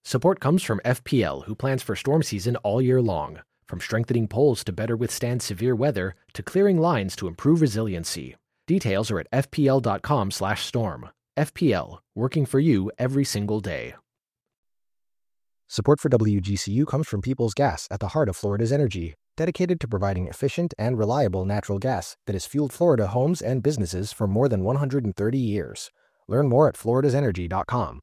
Support comes from FPL, who plans for storm season all year long. From strengthening poles to better withstand severe weather, to clearing lines to improve resiliency. Details are at fpl.com/storm. FPL, working for you every single day. Support for WGCU comes from Peoples Gas, at the heart of Florida's energy, dedicated to providing efficient and reliable natural gas that has fueled Florida homes and businesses for more than 130 years. Learn more at floridasenergy.com.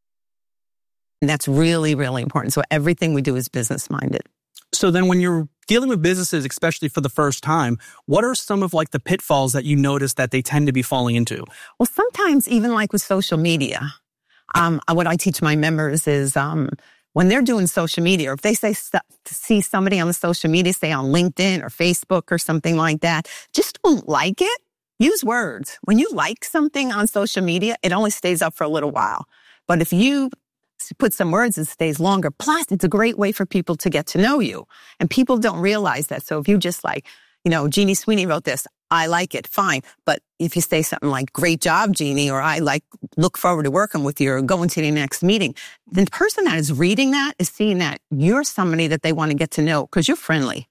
And that's really, really important. So everything we do is business-minded. So then when you're dealing with businesses, especially for the first time, what are some of like the pitfalls that you notice that they tend to be falling into? Well, sometimes even like with social media, what I teach my members is when they're doing social media, or if they see somebody on the social media, say on LinkedIn or Facebook or something like that, just don't like it. Use words. When you like something on social media, it only stays up for a little while. But if you put some words, it stays longer. Plus, it's a great way for people to get to know you. And people don't realize that. So if you just like, Jeannie Sweeney wrote this, I like it, fine. But if you say something like, great job, Jeannie, or look forward to working with you, or going to the next meeting, the person that is reading that is seeing that you're somebody that they want to get to know because you're friendly.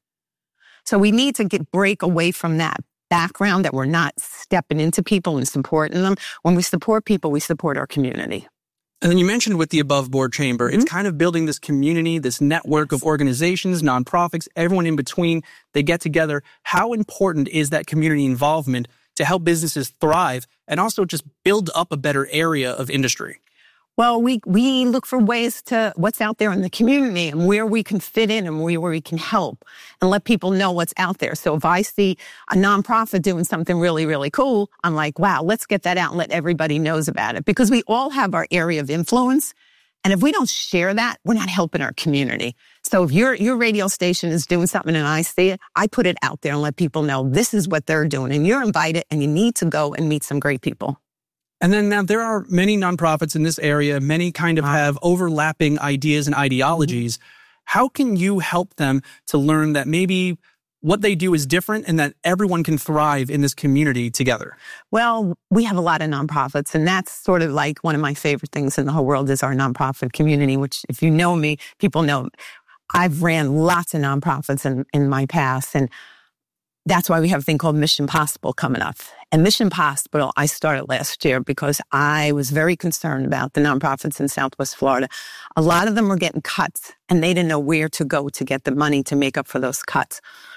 So we need to break away from that background that we're not stepping into people and supporting them. When we support people, we support our community. And then you mentioned with the Above Board Chamber, it's kind of building this community, this network of organizations, nonprofits, everyone in between. They get together. How important is that community involvement to help businesses thrive and also just build up a better area of industry? Well, we look for ways to what's out there in the community and where we can fit in and where we can help and let people know what's out there. So if I see a nonprofit doing something really, really cool, I'm like, wow, let's get that out and let everybody knows about it, because we all have our area of influence. And if we don't share that, we're not helping our community. So if your radio station is doing something and I see it, I put it out there and let people know this is what they're doing. And you're invited and you need to go and meet some great people. And then now there are many nonprofits in this area. Many kind of have overlapping ideas and ideologies. How can you help them to learn that maybe what they do is different and that everyone can thrive in this community together? Well, we have a lot of nonprofits, and that's sort of like one of my favorite things in the whole world is our nonprofit community, which if you know me, people know I've ran lots of nonprofits in my past, and that's why we have a thing called Mission Possible coming up. And Mission Possible, I started last year because I was very concerned about the nonprofits in Southwest Florida. A lot of them were getting cuts, and they didn't know where to go to get the money to make up for those cuts.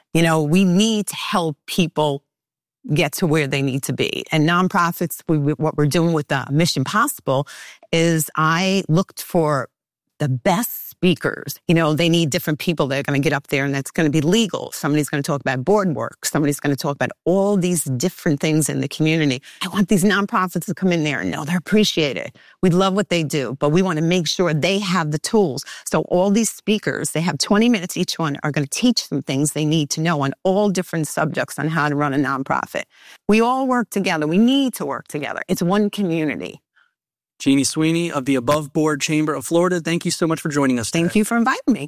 We need to help people get to where they need to be. And nonprofits, what we're doing with Mission Possible is I looked for the best speakers. They need different people that are going to get up there, and that's going to be legal. Somebody's going to talk about board work. Somebody's going to talk about all these different things in the community. I want these nonprofits to come in there and know they're appreciated. We love what they do, but we want to make sure they have the tools. So all these speakers, they have 20 minutes each one, are going to teach them things they need to know on all different subjects on how to run a nonprofit. We all work together. We need to work together. It's one community. Jeannie Sweeney of the Above Board Chamber of Florida, thank you so much for joining us today. Thank you for inviting me.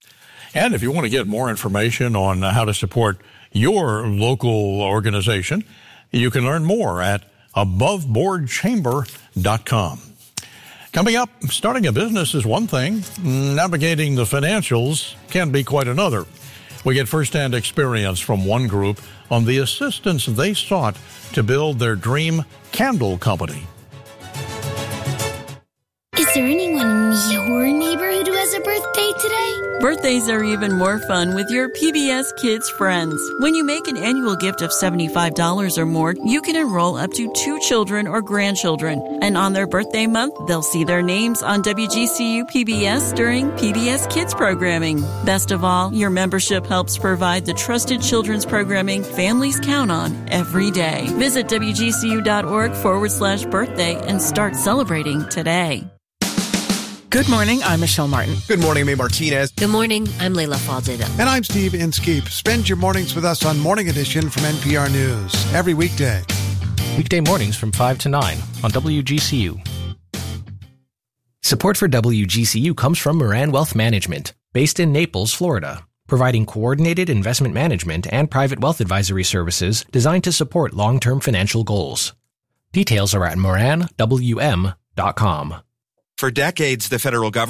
And if you want to get more information on how to support your local organization, you can learn more at aboveboardchamber.com. Coming up, starting a business is one thing. Navigating the financials can be quite another. We get firsthand experience from one group on the assistance they sought to build their dream candle company. Is there anyone in your neighborhood who has a birthday today? Birthdays are even more fun with your PBS Kids friends. When you make an annual gift of $75 or more, you can enroll up to 2 children or grandchildren. And on their birthday month, they'll see their names on WGCU PBS during PBS Kids programming. Best of all, your membership helps provide the trusted children's programming families count on every day. Visit WGCU.org/birthday and start celebrating today. Good morning, I'm Michelle Martin. Good morning, May Martinez. Good morning, I'm Leila Faldida. And I'm Steve Inskeep. Spend your mornings with us on Morning Edition from NPR News every weekday. Weekday mornings from 5 to 9 on WGCU. Support for WGCU comes from Moran Wealth Management, based in Naples, Florida, providing coordinated investment management and private wealth advisory services designed to support long-term financial goals. Details are at moranwm.com. For decades, the federal government